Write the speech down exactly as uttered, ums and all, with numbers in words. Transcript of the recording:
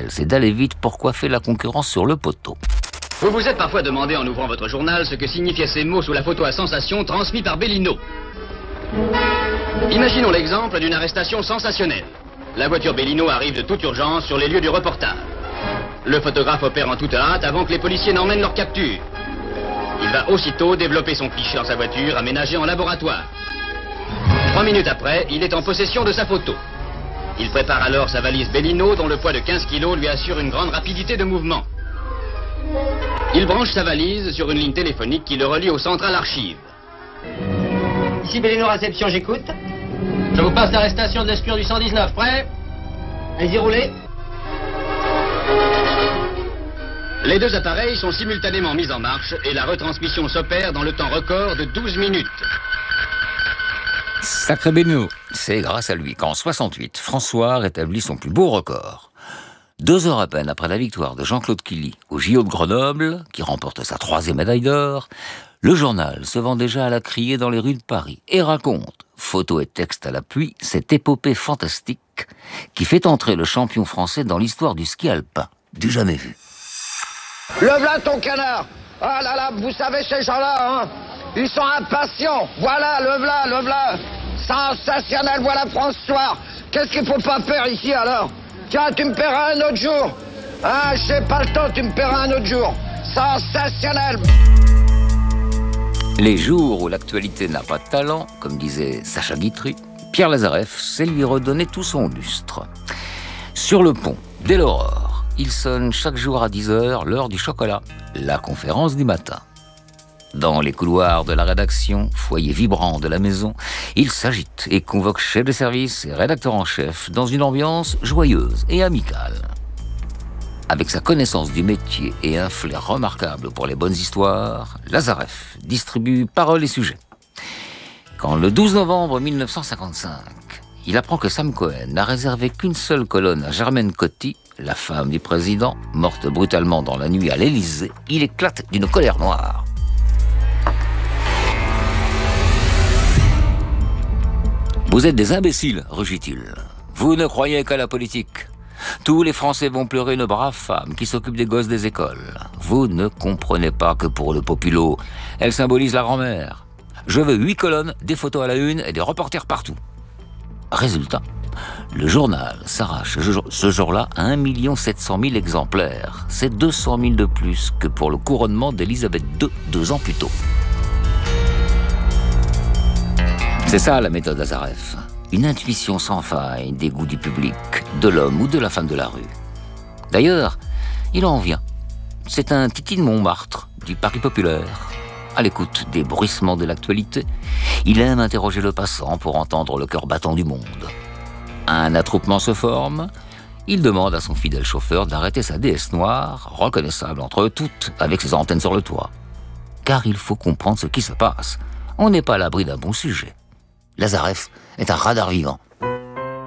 c'est d'aller vite pour coiffer la concurrence sur le poteau. Vous vous êtes parfois demandé en ouvrant votre journal ce que signifiaient ces mots sous la photo à sensation transmis par Bellino. Imaginons l'exemple d'une arrestation sensationnelle. La voiture Bellino arrive de toute urgence sur les lieux du reportage. Le photographe opère en toute hâte avant que les policiers n'emmènent leur capture. Il va aussitôt développer son cliché dans sa voiture aménagée en laboratoire. Trois minutes après, il est en possession de sa photo. Il prépare alors sa valise Bellino dont le poids de quinze kilos lui assure une grande rapidité de mouvement. Il branche sa valise sur une ligne téléphonique qui le relie au central archive. Ici Bellino réception, j'écoute. Je vous passe l'arrestation de l'espion du cent dix-neuf, prêt? Allez-y, roulez. Les deux appareils sont simultanément mis en marche et la retransmission s'opère dans le temps record de douze minutes. Sacré Bellino, c'est grâce à lui qu'en soixante-huit, François rétablit son plus beau record. Deux heures à peine après la victoire de Jean-Claude Killy au J O de Grenoble, qui remporte sa troisième médaille d'or, le journal se vend déjà à la criée dans les rues de Paris et raconte, photos et textes à l'appui, cette épopée fantastique qui fait entrer le champion français dans l'histoire du ski alpin, du jamais vu. Le v'là ton canard. Ah là là, vous savez ces gens-là, hein, ils sont impatients. Voilà, le v'là, le v'là. Sensationnel, voilà François. Qu'est-ce qu'il faut pas faire ici alors? Tiens, tu me paieras un autre jour. Ah, j'ai pas le temps, tu me paieras un autre jour. Sensationnel. Les jours où l'actualité n'a pas de talent, comme disait Sacha Guitry, Pierre Lazareff sait lui redonner tout son lustre. Sur le pont, dès l'aurore, il sonne chaque jour à dix heures l'heure du chocolat, la conférence du matin. Dans les couloirs de la rédaction, foyer vibrant de la maison, il s'agite et convoque chef de service et rédacteur en chef dans une ambiance joyeuse et amicale. Avec sa connaissance du métier et un flair remarquable pour les bonnes histoires, Lazareff distribue paroles et sujets. Quand le douze novembre mille neuf cent cinquante-cinq, il apprend que Sam Cohen n'a réservé qu'une seule colonne à Germaine Coty, la femme du président, morte brutalement dans la nuit à l'Élysée, il éclate d'une colère noire. « Vous êtes des imbéciles, rugit-il. Vous ne croyez qu'à la politique. Tous les Français vont pleurer une brave femme qui s'occupe des gosses des écoles. Vous ne comprenez pas que pour le populo, elle symbolise la grand-mère. Je veux huit colonnes, des photos à la une et des reporters partout. » Résultat, le journal s'arrache ce jour-là à un million sept cent mille exemplaires. C'est deux cent mille de plus que pour le couronnement d'Élisabeth deux, deux ans plus tôt. C'est ça la méthode Lazareff. Une intuition sans faille des goûts du public, de l'homme ou de la femme de la rue. D'ailleurs, il en vient. C'est un Titi de Montmartre, du Paris populaire. À l'écoute des bruissements de l'actualité, il aime interroger le passant pour entendre le cœur battant du monde. Un attroupement se forme, il demande à son fidèle chauffeur d'arrêter sa déesse noire, reconnaissable entre eux toutes, avec ses antennes sur le toit. Car il faut comprendre ce qui se passe. On n'est pas à l'abri d'un bon sujet. Lazareff est un radar vivant.